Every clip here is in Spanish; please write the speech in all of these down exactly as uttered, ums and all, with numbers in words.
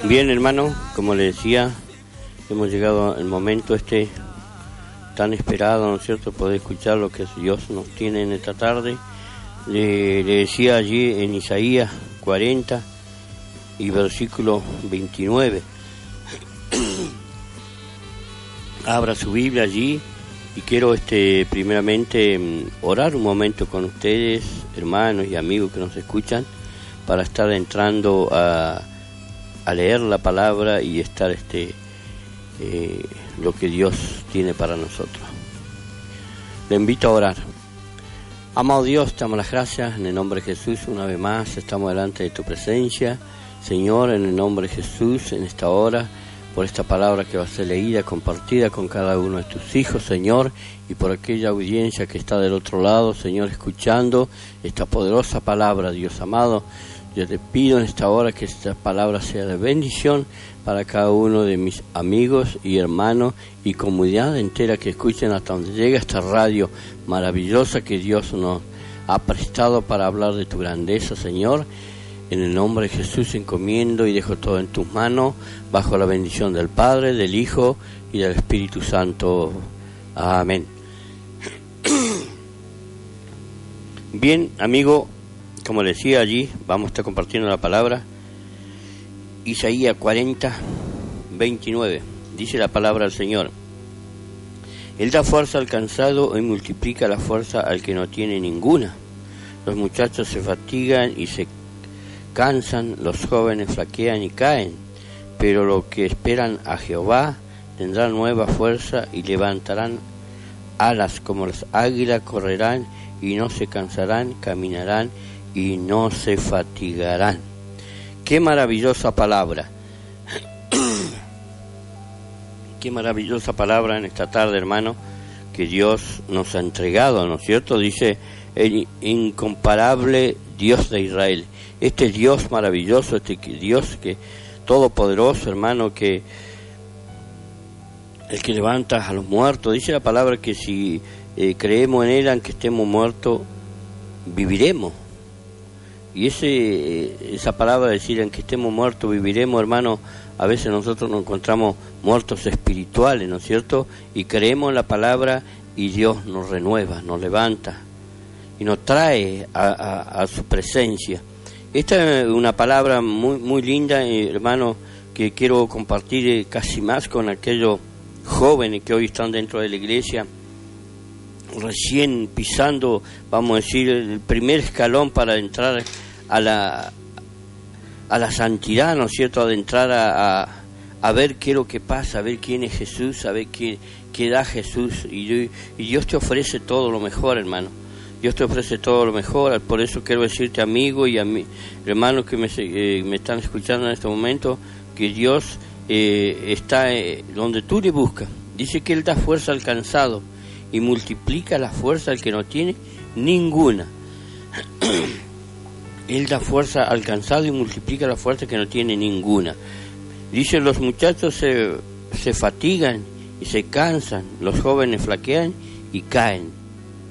Bien, hermano, como le decía, hemos llegado al momento este tan esperado, ¿no es cierto?, poder escuchar lo que Dios nos tiene en esta tarde. Le, le decía allí en Isaías cuarenta y versículo veintinueve. Abra su Biblia allí y quiero este primeramente orar un momento con ustedes, hermanos y amigos que nos escuchan, para estar entrando a, a leer la palabra y estar este eh, lo que Dios tiene para nosotros. Le invito a orar. Amado Dios, te damos las gracias en el nombre de Jesús. Una vez más estamos delante de tu presencia, Señor, en el nombre de Jesús, en esta hora, por esta palabra que va a ser leída, compartida con cada uno de tus hijos, Señor, y por aquella audiencia que está del otro lado, Señor, escuchando esta poderosa palabra, Dios amado. Yo te pido en esta hora que esta palabra sea de bendición para cada uno de mis amigos y hermanos y comunidad entera que escuchen hasta donde llega esta radio maravillosa que Dios nos ha prestado para hablar de tu grandeza, Señor. En el nombre de Jesús encomiendo y dejo todo en tus manos, bajo la bendición del Padre, del Hijo y del Espíritu Santo. Amén. Bien, amigo, como decía allí, vamos a estar compartiendo la palabra. Isaías cuarenta, veintinueve. Dice la palabra del Señor: Él da fuerza al cansado y multiplica la fuerza al que no tiene ninguna. Los muchachos se fatigan y se cansan, los jóvenes flaquean y caen, pero los que esperan a Jehová tendrán nueva fuerza y levantarán alas como las águilas, correrán y no se cansarán, caminarán y no se fatigarán. Qué maravillosa palabra. Qué maravillosa palabra en esta tarde, hermano, que Dios nos ha entregado, ¿no es cierto? Dice el incomparable Dios de Israel. Este Dios maravilloso, este Dios que todopoderoso, hermano, que el que levanta a los muertos. Dice la palabra que si eh, creemos en Él, aunque estemos muertos, viviremos. Y ese, esa palabra de decir, aunque estemos muertos, viviremos, hermano, a veces nosotros nos encontramos muertos espirituales, ¿no es cierto? Y creemos en la palabra y Dios nos renueva, nos levanta y nos trae a, a, a su presencia. Esta es una palabra muy muy linda, eh, hermano, que quiero compartir eh, casi más con aquellos jóvenes que hoy están dentro de la iglesia, recién pisando, vamos a decir, el primer escalón para entrar a la a la santidad, ¿no es cierto?, a entrar a, a, a ver qué es lo que pasa, a ver quién es Jesús, a ver qué, qué da Jesús, y, y Dios te ofrece todo lo mejor, hermano. Dios te ofrece todo lo mejor. Por eso quiero decirte, amigo y a mi, hermanos que me, eh, me están escuchando en este momento, que Dios eh, está eh, donde tú le buscas. Dice que Él da fuerza al cansado y multiplica la fuerza al que no tiene ninguna. Él da fuerza al cansado y multiplica la fuerza al que no tiene ninguna. Dice, los muchachos se, se fatigan y se cansan, los jóvenes flaquean y caen.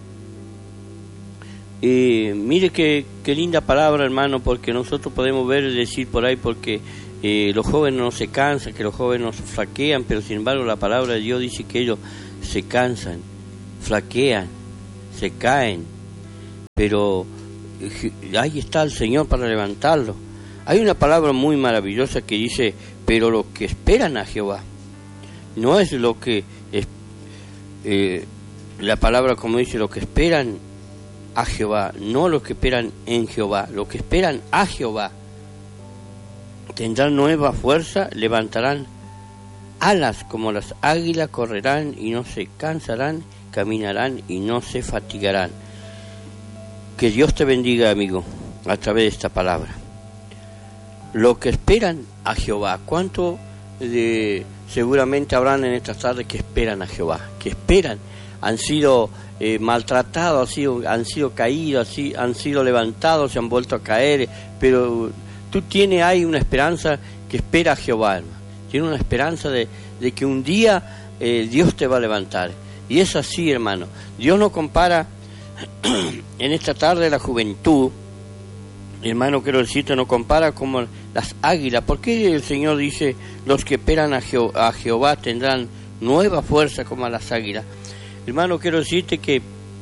Eh, mire qué, qué linda palabra, hermano, porque nosotros podemos ver y decir por ahí porque eh, los jóvenes no se cansan, que los jóvenes no se flaquean, pero sin embargo la palabra de Dios dice que ellos se cansan, flaquean, se caen, pero eh, ahí está el Señor para levantarlos. Hay una palabra muy maravillosa que dice, pero los que esperan a Jehová, no es lo que es, eh, la palabra como dice, los que esperan a Jehová, no los que esperan en Jehová, los que esperan a Jehová tendrán nueva fuerza, levantarán alas como las águilas, correrán y no se cansarán, caminarán y no se fatigarán. Que Dios te bendiga, amigo, a través de esta palabra. Los que esperan a Jehová, ¿cuánto de, seguramente habrán en estas tardes que esperan a Jehová, que esperan, han sido eh, maltratados, han sido, han sido caídos, así, han sido levantados, se han vuelto a caer, pero tú tienes ahí una esperanza que espera a Jehová, hermano. Tienes una esperanza de, de que un día eh, Dios te va a levantar. Y es así, hermano. Dios no compara en esta tarde la juventud hermano, quiero decirte, no compara como las águilas. ¿Por qué el Señor dice, los que esperan a, Jeho- a Jehová tendrán nueva fuerza como a las águilas? Hermano, quiero decirte que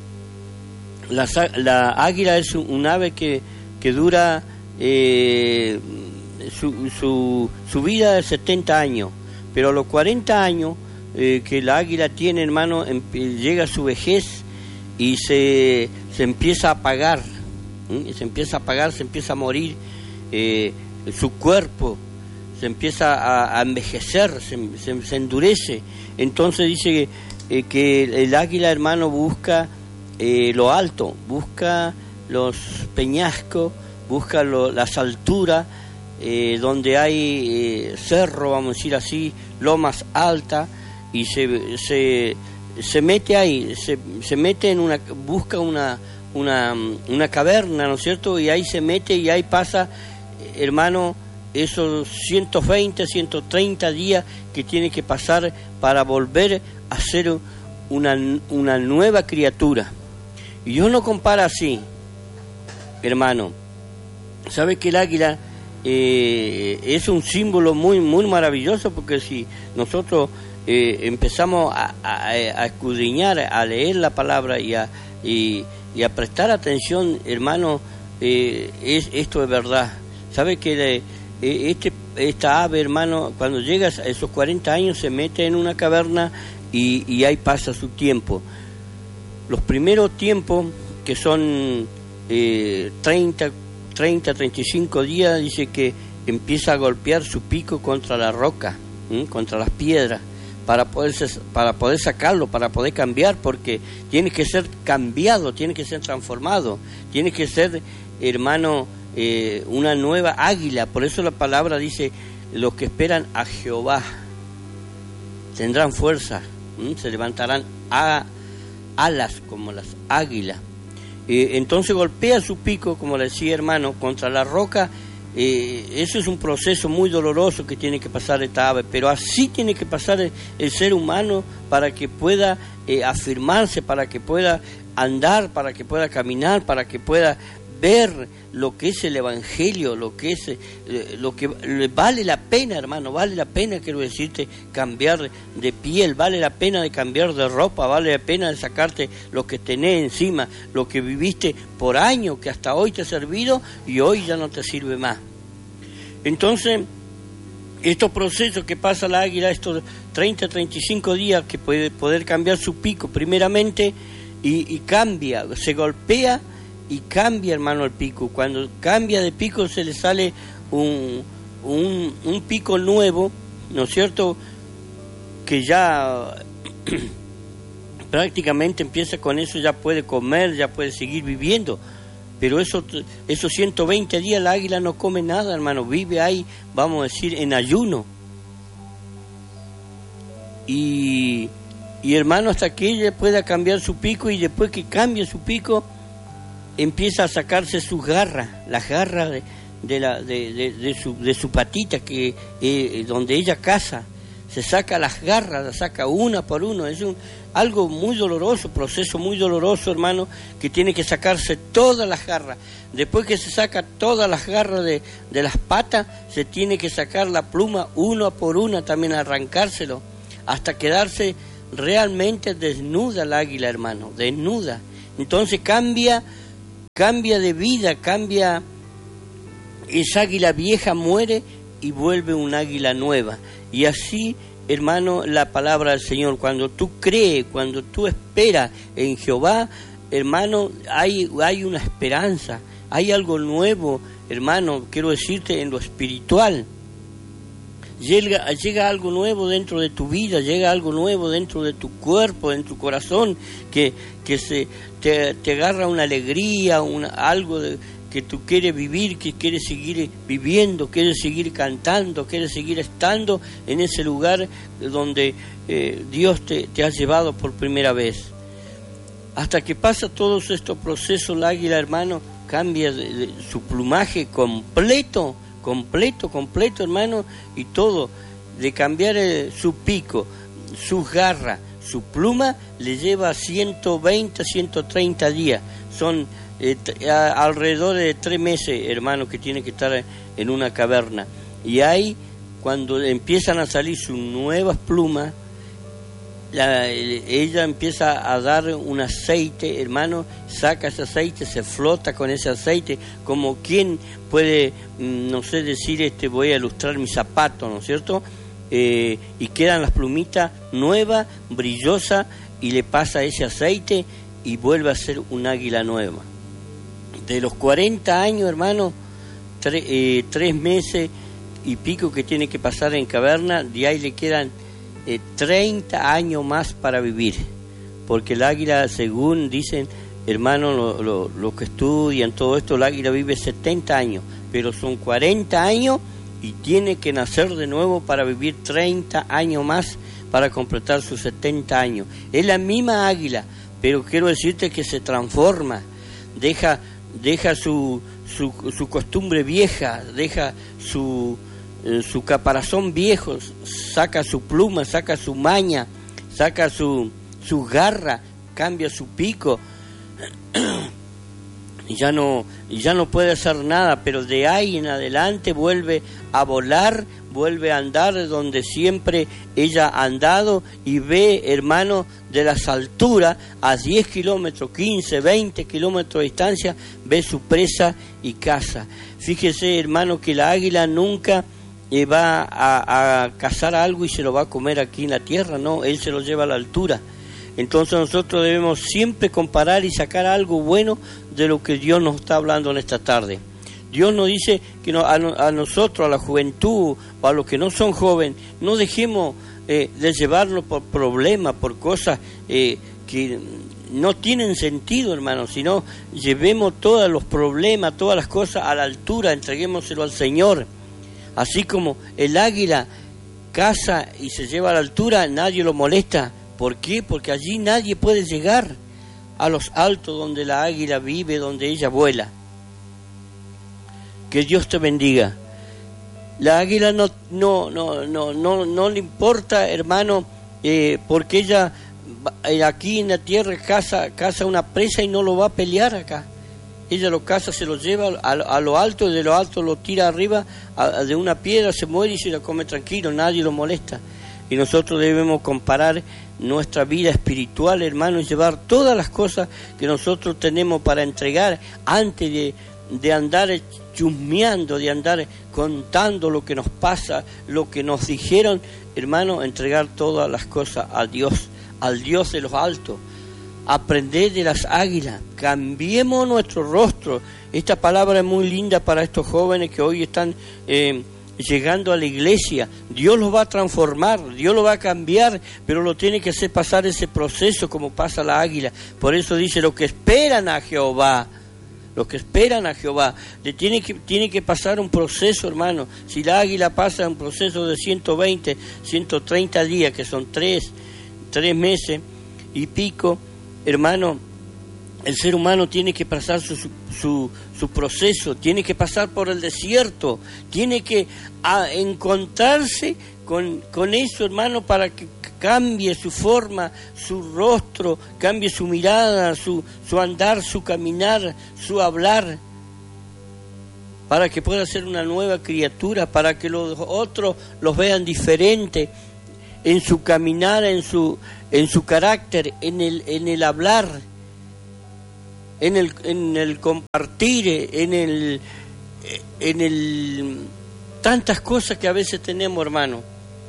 la, la águila es un, un ave que, que dura eh, su, su, su vida de setenta años, pero a los cuarenta años eh, que la águila tiene, hermano, em, llega a su vejez y se, se empieza a apagar, ¿sí? se empieza a apagar, se empieza a morir eh, su cuerpo, se empieza a, a envejecer, se, se, se endurece. Entonces dice que, eh, que el águila, hermano, busca eh, lo alto, busca los peñascos, busca lo, las alturas, eh, donde hay eh, cerro, vamos a decir así, lomas altas, y se, se, se mete ahí, se, se mete en una, busca una, una, una caverna, ¿no es cierto? Y ahí se mete y ahí pasa, hermano, esos ciento veinte, ciento treinta días que tiene que pasar para volver a ser una, una nueva criatura. Y Dios no compara así, hermano. ¿Sabe que el águila eh, es un símbolo muy, muy maravilloso? Porque si nosotros eh, empezamos a, a, a escudriñar, a leer la palabra y a, y, y a prestar atención, hermano, eh, es, esto es verdad. ¿Sabe que de, Este, esta ave, hermano, cuando llega a esos cuarenta años se mete en una caverna y, y ahí pasa su tiempo? Los primeros tiempos, que son eh, treinta, treinta y cinco días, dice que empieza a golpear su pico contra la roca, ¿sí? contra las piedras, para poder, para poder sacarlo, para poder cambiar, porque tiene que ser cambiado, tiene que ser transformado, tiene que ser, hermano, Eh, una nueva águila. Por eso la palabra dice, los que esperan a Jehová tendrán fuerza, ¿sí? se levantarán a alas como las águilas. Eh, entonces golpea su pico, como le decía, hermano, contra la roca. Eh, eso es un proceso muy doloroso que tiene que pasar esta ave, pero así tiene que pasar el, el ser humano para que pueda eh, afirmarse, para que pueda andar, para que pueda caminar, para que pueda ver lo que es el Evangelio, lo que es eh, lo que vale la pena, hermano, vale la pena, quiero decirte, cambiar de piel, vale la pena de cambiar de ropa, vale la pena de sacarte lo que tenés encima, lo que viviste por años, que hasta hoy te ha servido y hoy ya no te sirve más. Entonces, estos procesos que pasa la águila, estos treinta, treinta y cinco días que puede poder cambiar su pico primeramente y, y cambia, se golpea y cambia, hermano, el pico. Cuando cambia de pico se le sale un, un, un pico nuevo, ¿no es cierto?, que ya prácticamente empieza con eso, ya puede comer, ya puede seguir viviendo. Pero eso, esos ciento veinte días la águila no come nada, hermano, vive ahí, vamos a decir, en ayuno. Y, y hermano, hasta que ella pueda cambiar su pico, y después que cambie su pico, empieza a sacarse sus garras, las garras de, de, la, de, de, de, su, de su patita, que eh, donde ella caza, se saca las garras, las saca una por una. Es un, algo muy doloroso, proceso muy doloroso, hermano, que tiene que sacarse todas las garras. Después que se saca todas las garras de, de las patas, se tiene que sacar la pluma una por una, también arrancárselo, hasta quedarse realmente desnuda el águila, hermano, desnuda. Entonces cambia Cambia de vida, cambia, esa águila vieja muere y vuelve un águila nueva. Y así, hermano, la palabra del Señor, cuando tú crees, cuando tú esperas en Jehová, hermano, hay, hay una esperanza, hay algo nuevo, hermano, quiero decirte, en lo espiritual. Llega, llega algo nuevo dentro de tu vida, llega algo nuevo dentro de tu cuerpo, en tu corazón, que, que se te, te agarra una alegría, una, algo de, que tú quieres vivir, que quieres seguir viviendo, quieres seguir cantando, quieres seguir estando en ese lugar donde eh, Dios te, te ha llevado por primera vez. Hasta que pasa todos estos procesos, el águila, hermano, cambia de, de, su plumaje completo, completo, completo, hermano, y todo, de cambiar eh, su pico, su garra, su pluma, le lleva ciento veinte, ciento treinta días. Son eh, a, alrededor de tres meses, hermano, que tiene que estar en una caverna. Y ahí, cuando empiezan a salir sus nuevas plumas, la, ella empieza a dar un aceite, hermano, saca ese aceite, se flota con ese aceite, como quien puede, no sé decir, este, voy a ilustrar mi zapato, ¿no es cierto? Eh, y quedan las plumitas nuevas, brillosas, y le pasa ese aceite y vuelve a ser un águila nueva. De los cuarenta años, hermano, tre, eh, tres meses y pico que tiene que pasar en caverna, de ahí le quedan Eh, treinta años más para vivir, porque el águila, según dicen, hermanos, lo, lo, lo que estudian todo esto, el águila vive setenta años, pero son cuarenta años y tiene que nacer de nuevo para vivir treinta años más para completar sus setenta años. Es la misma águila, pero quiero decirte que se transforma, deja, deja su, su, su costumbre vieja, deja su... su caparazón viejo, saca su pluma, saca su maña, saca su, su garra, cambia su pico, y ya no, ya no puede hacer nada, pero de ahí en adelante vuelve a volar, vuelve a andar donde siempre ella ha andado, y ve, hermano, de las alturas, a diez kilómetros, quince, veinte kilómetros de distancia, ve su presa y caza. Fíjese, hermano, que la águila nunca Eh, va a, a cazar algo y se lo va a comer aquí en la tierra, no, él se lo lleva a la altura. Entonces nosotros debemos siempre comparar y sacar algo bueno de lo que Dios nos está hablando en esta tarde. Dios nos dice que no, a, a nosotros, a la juventud, o a los que no son jóvenes, no dejemos eh, de llevarlo por problemas, por cosas eh, que no tienen sentido, hermano, sino llevemos todos los problemas, todas las cosas a la altura, entreguémoselo al Señor. Así como el águila caza y se lleva a la altura, nadie lo molesta. ¿Por qué? Porque allí nadie puede llegar a los altos donde la águila vive, donde ella vuela. Que Dios te bendiga. La águila no, no, no, no, no, no le importa, hermano, eh, porque ella aquí en la tierra caza, caza una presa y no lo va a pelear acá. Ella lo caza, se lo lleva a, a lo alto, y de lo alto lo tira arriba a, de una piedra, se muere y se la come tranquilo, nadie lo molesta. Y nosotros debemos comparar nuestra vida espiritual, hermano, y llevar todas las cosas que nosotros tenemos para entregar antes de, de andar chusmeando, de andar contando lo que nos pasa, lo que nos dijeron, hermano, entregar todas las cosas a Dios, al Dios de los altos. Aprender de las águilas, cambiemos nuestro rostro. Esta palabra es muy linda para estos jóvenes que hoy están eh, llegando a la iglesia. Dios los va a transformar, Dios los va a cambiar, pero lo tiene que hacer pasar ese proceso como pasa la águila. Por eso dice, los que esperan a Jehová, los que esperan a Jehová, le tiene que, tiene que pasar un proceso, hermano. Si la águila pasa un proceso de ciento veinte, ciento treinta días, que son tres, tres meses y pico, hermano, el ser humano tiene que pasar su, su, su proceso, tiene que pasar por el desierto, tiene que a, encontrarse con, con eso, hermano, para que cambie su forma, su rostro, cambie su mirada, su, su andar, su caminar, su hablar, para que pueda ser una nueva criatura, para que los otros los vean diferente en su caminar, en su en su carácter, en el en el hablar, en el en el compartir, en el en el tantas cosas que a veces tenemos, hermano.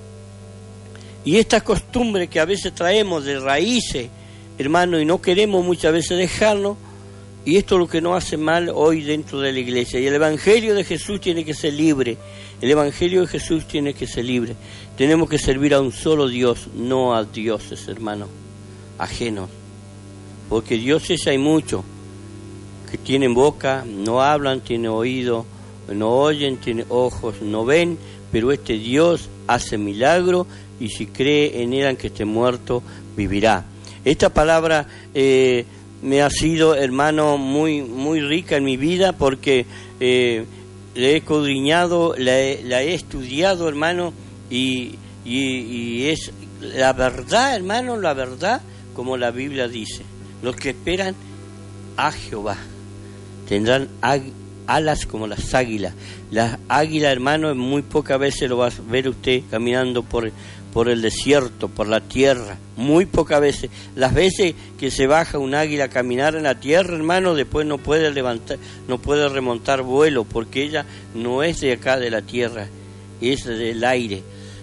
Y esta costumbre que a veces traemos de raíces, hermano, y no queremos muchas veces dejarlo, y esto es lo que nos hace mal hoy dentro de la iglesia. Y el Evangelio de Jesús tiene que ser libre. El Evangelio de Jesús tiene que ser libre. Tenemos que servir a un solo Dios, no a dioses, hermano, ajenos. Porque dioses hay muchos que tienen boca, no hablan, tienen oído, no oyen, tienen ojos, no ven, pero este Dios hace milagro, y si cree en él, aunque esté muerto, vivirá. Esta palabra eh, me ha sido, hermano, muy, muy rica en mi vida, porque eh, la he escudriñado, la he, la he estudiado, hermano, y, y, y es la verdad, hermano, la verdad, como la Biblia dice. Los que esperan a Jehová. tendrán águilas, alas como las águilas. Las águilas, hermano, muy pocas veces lo va a ver usted caminando por, por el desierto, por la tierra, muy pocas veces. Las veces que se baja un águila a caminar en la tierra, hermano, después no puede levantar, no puede remontar vuelo, porque ella no es de acá de la tierra, es del aire.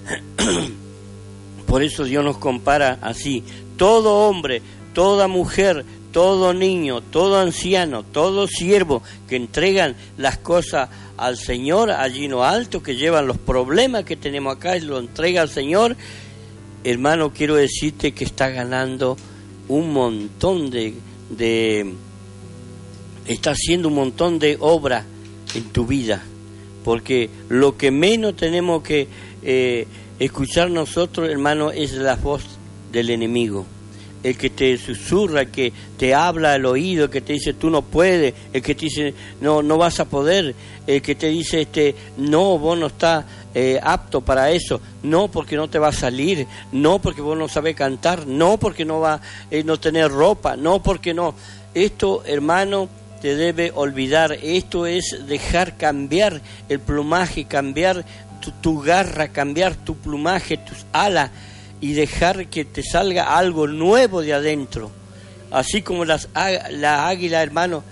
Por eso Dios nos compara así: todo hombre, toda mujer, todo niño, todo anciano, todo siervo que entregan las cosas al Señor allí en lo alto, que llevan los problemas que tenemos acá y lo entrega al Señor, hermano, quiero decirte que está ganando un montón de, de está haciendo un montón de obra en tu vida, porque lo que menos tenemos que eh, escuchar nosotros, hermano, es la voz del enemigo. El que te susurra, el que te habla al oído, el que te dice tú no puedes, el que te dice no no vas a poder, el que te dice este no, vos no estás eh, apto para eso, no porque no te va a salir, no porque vos no sabés cantar, no porque no va eh, no tener ropa, no porque no. Esto, hermano, te debe olvidar. Esto es dejar cambiar el plumaje, cambiar tu, tu garra, cambiar tu plumaje, tus alas, y dejar que te salga algo nuevo de adentro. Así como las, la águila, hermano,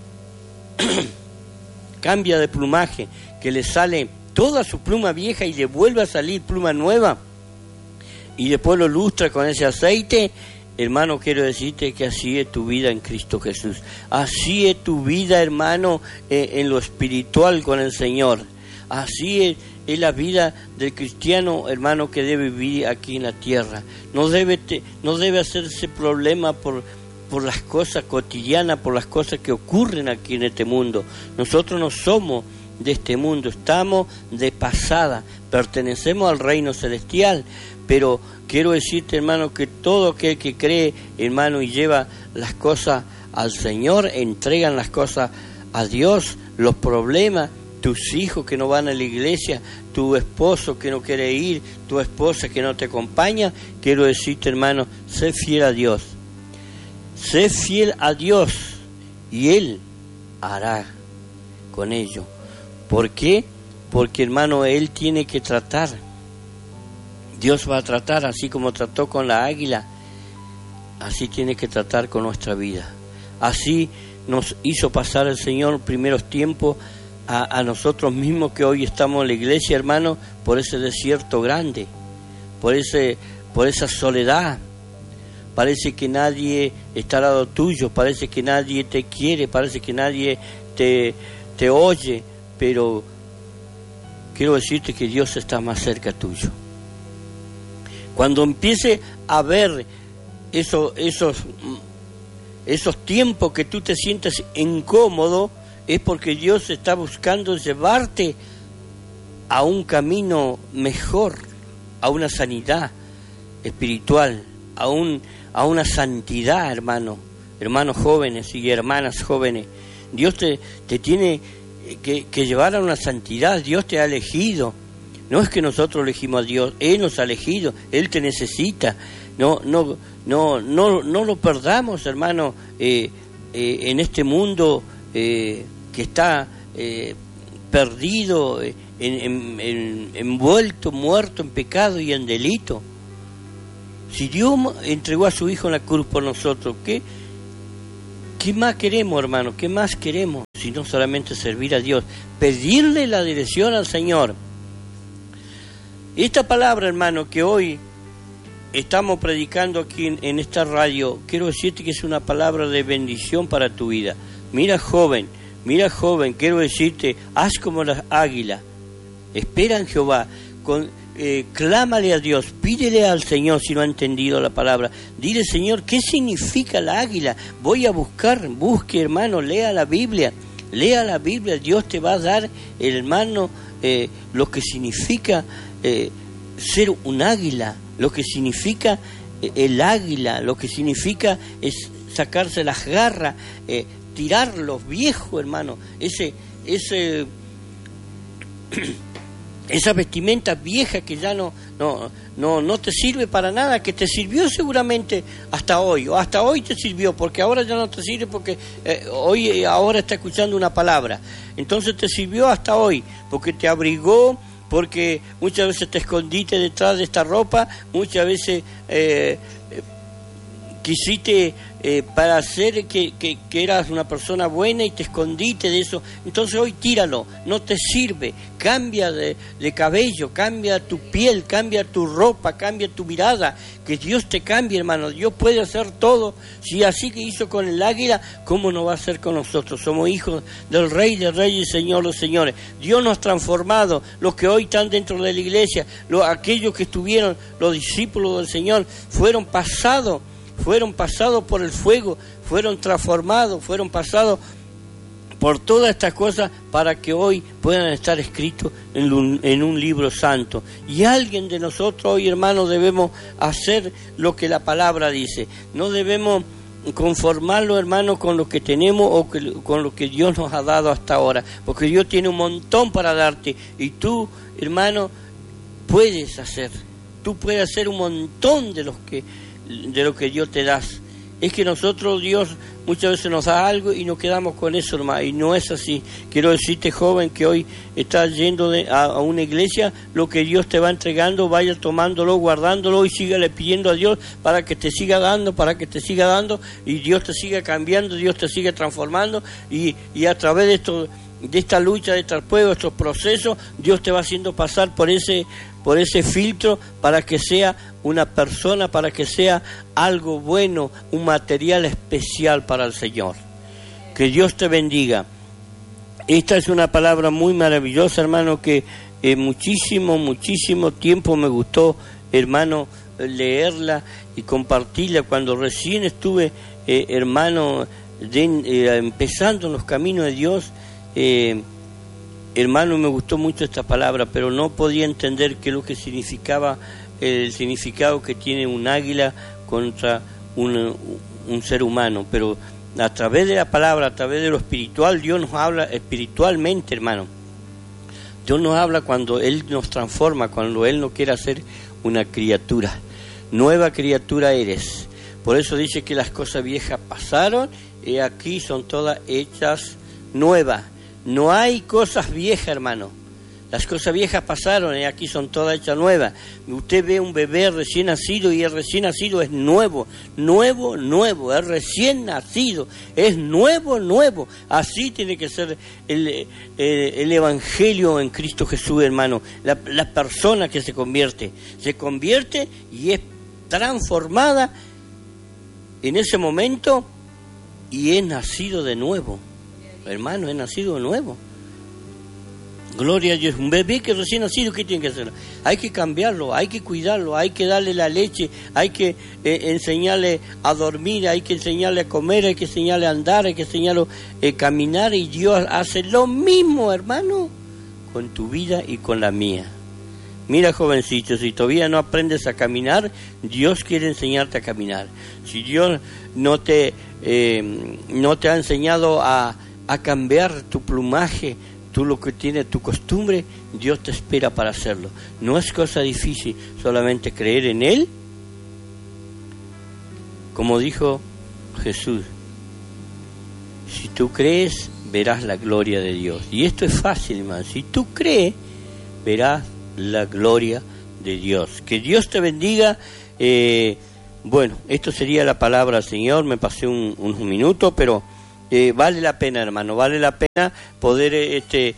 cambia de plumaje, que le sale toda su pluma vieja y le vuelve a salir pluma nueva, y después lo lustra con ese aceite. Hermano, quiero decirte que así es tu vida en Cristo Jesús. Así es tu vida, hermano, eh, en lo espiritual con el Señor. Así es, es la vida del cristiano, hermano, que debe vivir aquí en la tierra. No debe, te, no debe hacerse problema por, por las cosas cotidianas, por las cosas que ocurren aquí en este mundo. Nosotros no somos de este mundo, estamos de pasada, pertenecemos al reino celestial, pero quiero decirte, hermano, que todo aquel que cree, hermano, y lleva las cosas al Señor, entregan las cosas a Dios, los problemas, tus hijos que no van a la iglesia, tu esposo que no quiere ir, tu esposa que no te acompaña, quiero decirte, hermano, sé fiel a Dios. Sé fiel a Dios y Él hará con ello. ¿Por qué? Porque, hermano, Él tiene que tratar. Dios va a tratar, así como trató con la águila, así tiene que tratar con nuestra vida. Así nos hizo pasar el Señor en primeros tiempos a, a nosotros mismos que hoy estamos en la iglesia, hermano, por ese desierto grande, por ese, por esa soledad. Parece que nadie está al lado tuyo, parece que nadie te quiere, parece que nadie te, te oye, pero quiero decirte que Dios está más cerca tuyo. Cuando empiece a ver eso, esos, esos tiempos que tú te sientes incómodo, es porque Dios está buscando llevarte a un camino mejor, a una sanidad espiritual, a, un, a una santidad, hermano, hermanos jóvenes y hermanas jóvenes. Dios te, te tiene que, que llevar a una santidad. Dios te ha elegido. No es que nosotros elegimos a Dios, Él nos ha elegido, Él te necesita. No, no, no, no, no lo perdamos, hermano, eh, eh, en este mundo eh, que está eh, perdido, eh, en, en, en, envuelto, muerto en pecado y en delito. Si Dios entregó a su Hijo en la cruz por nosotros, ¿qué, qué más queremos, hermano? ¿Qué más queremos? Si no solamente servir a Dios, pedirle la dirección al Señor. Esta palabra, hermano, que hoy estamos predicando aquí en, en esta radio, quiero decirte que es una palabra de bendición para tu vida. Mira, joven, mira, joven, quiero decirte, haz como las águilas, espera en Jehová, con, eh, clámale a Dios, pídele al Señor si no ha entendido la palabra. Dile, Señor, ¿qué significa la águila? Voy a buscar, busque, hermano, lea la Biblia, lea la Biblia, Dios te va a dar, hermano, eh, lo que significa Eh, ser un águila, lo que significa eh, el águila, lo que significa es sacarse las garras, eh, tirar los viejos, hermano, ese, ese esa vestimenta vieja que ya no, no, no, no te sirve para nada, que te sirvió seguramente hasta hoy, o hasta hoy te sirvió, porque ahora ya no te sirve porque eh, hoy ahora está escuchando una palabra. Entonces te sirvió hasta hoy, porque te abrigó, porque muchas veces te escondiste detrás de esta ropa, muchas veces eh, eh, quisiste eh, para hacer que, que, que eras una persona buena y te escondiste de eso. Entonces hoy tíralo, no te sirve, cambia de, de cabello, cambia tu piel, cambia tu ropa, cambia tu mirada, que Dios te cambie, hermano. Dios puede hacer todo. Si así que hizo con el águila, ¿cómo no va a hacer con nosotros? Somos hijos del Rey de Reyes y Señor de los Señores. Dios nos ha transformado, los que hoy están dentro de la iglesia, los, aquellos que estuvieron, los discípulos del Señor, fueron pasados fueron pasados por el fuego, fueron transformados, fueron pasados por todas estas cosas para que hoy puedan estar escritos en un, en un libro santo. Y alguien de nosotros hoy, hermanos, debemos hacer lo que la palabra dice. No debemos conformarlo, hermano, con lo que tenemos o que, con lo que Dios nos ha dado hasta ahora, porque Dios tiene un montón para darte y tú, hermano, puedes hacer, tú puedes hacer un montón de los que de lo que Dios te das. Es que nosotros, Dios muchas veces nos da algo y nos quedamos con eso, hermano, y no es así. Quiero decirte, joven, que hoy estás yendo de, a, a una iglesia, lo que Dios te va entregando, vaya tomándolo, guardándolo y sígale pidiendo a Dios para que te siga dando, para que te siga dando y Dios te siga cambiando, Dios te siga transformando y, y a través de esto, de esta lucha, de estos pueblos, estos procesos, Dios te va haciendo pasar por ese por ese filtro para que sea una persona, para que sea algo bueno, un material especial para el Señor. Que Dios te bendiga. Esta es una palabra muy maravillosa, hermano, que eh, muchísimo, muchísimo tiempo me gustó, hermano, leerla y compartirla. Cuando recién estuve, eh, hermano, de, eh, empezando en los caminos de Dios, eh, hermano, me gustó mucho esta palabra, pero no podía entender qué es lo que significaba, el significado que tiene un águila contra un, un ser humano. Pero a través de la palabra, a través de lo espiritual, Dios nos habla espiritualmente, hermano. Dios nos habla cuando Él nos transforma, cuando Él nos quiere hacer una criatura. Nueva criatura eres. Por eso dice que las cosas viejas pasaron y aquí son todas hechas nuevas. No hay cosas viejas, hermano. Las cosas viejas pasaron y aquí son todas hechas nuevas. Usted ve un bebé recién nacido y el recién nacido es nuevo, nuevo, nuevo. Es recién nacido, es nuevo, nuevo. Así tiene que ser el, el, el Evangelio en Cristo Jesús, hermano. La, la persona que se convierte, se convierte y es transformada en ese momento y es nacido de nuevo. Hermano, es nacido de nuevo. Gloria a Dios. Un bebé que recién nacido, ¿qué tiene que hacer? Hay que cambiarlo, hay que cuidarlo, hay que darle la leche, hay que eh, enseñarle a dormir, hay que enseñarle a comer, hay que enseñarle a andar, hay que enseñarle a eh, caminar. Y Dios hace lo mismo, hermano, con tu vida y con la mía. Mira, jovencito, si todavía no aprendes a caminar, Dios quiere enseñarte a caminar. Si Dios no te, eh, no te ha enseñado a a cambiar tu plumaje, tú lo que tienes, tu costumbre, Dios te espera para hacerlo. No es cosa difícil, solamente creer en Él. Como dijo Jesús, si tú crees, verás la gloria de Dios. Y esto es fácil, hermano. Si tú crees, verás la gloria de Dios. Que Dios te bendiga. Eh, bueno, esto sería la palabra del Señor. Me pasé un, un minuto, pero Eh, vale la pena, hermano, vale la pena poder este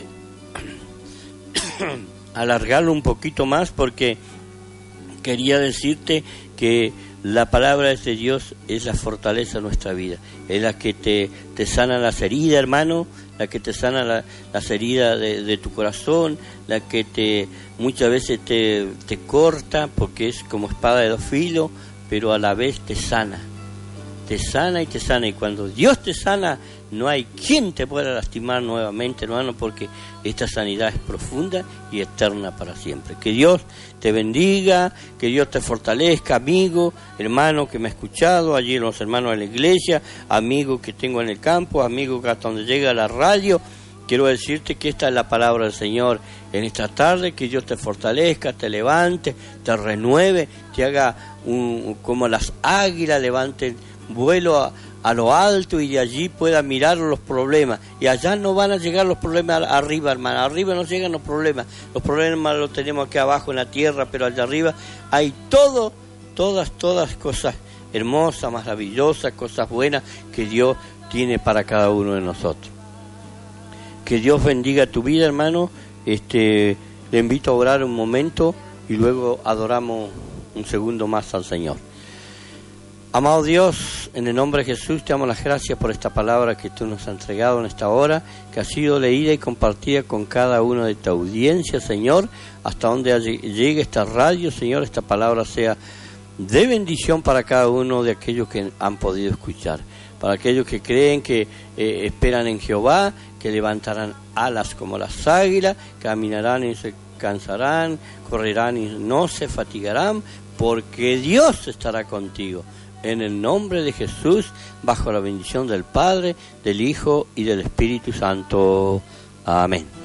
alargarlo un poquito más, porque quería decirte que la palabra de Dios es la fortaleza de nuestra vida, es la que te, te sana las heridas, hermano, la que te sana la, las heridas de, de tu corazón, la que te muchas veces te, te corta, porque es como espada de dos filos, pero a la vez te sana. Te sana y te sana, y cuando Dios te sana, no hay quien te pueda lastimar nuevamente, hermano, porque esta sanidad es profunda y eterna para siempre. Que Dios te bendiga, que Dios te fortalezca, amigo, hermano que me ha escuchado, allí los hermanos de la iglesia, amigos que tengo en el campo, amigos que hasta donde llega la radio, quiero decirte que esta es la palabra del Señor en esta tarde, que Dios te fortalezca, te levante, te renueve, te haga un, como las águilas levanten vuelo a, a lo alto y de allí pueda mirar los problemas. Y allá no van a llegar los problemas arriba, hermano. Arriba no llegan los problemas. Los problemas los tenemos aquí abajo en la tierra, pero allá arriba hay todo, todas, todas cosas hermosas, maravillosas, cosas buenas que Dios tiene para cada uno de nosotros. Que Dios bendiga tu vida, hermano. Este, le invito a orar un momento y luego adoramos un segundo más al Señor. Amado Dios, en el nombre de Jesús te damos las gracias por esta palabra que tú nos has entregado en esta hora, que ha sido leída y compartida con cada uno de tu audiencia, Señor, hasta donde llegue esta radio, Señor, esta palabra sea de bendición para cada uno de aquellos que han podido escuchar, para aquellos que creen, que eh, esperan en Jehová, que levantarán alas como las águilas, caminarán y se cansarán, correrán y no se fatigarán, porque Dios estará contigo. En el nombre de Jesús, bajo la bendición del Padre, del Hijo y del Espíritu Santo. Amén.